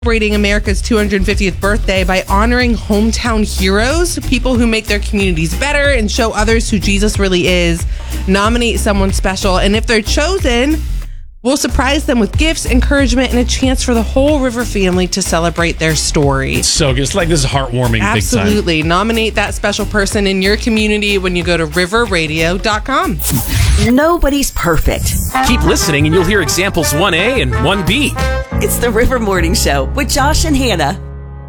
Celebrating America's 250th birthday by honoring hometown heroes, people who make their communities better and show others who Jesus really is. Nominate someone special, and if they're chosen, we'll surprise them with gifts, encouragement, and a chance for the whole River family to celebrate their story. It's so good. It's like this is heartwarming. Absolutely. Big time. Nominate that special person in your community when you go to riverradio.com. Nobody's perfect. Keep listening and you'll hear examples 1A and 1B. It's the River Morning Show with Josh and Hannah.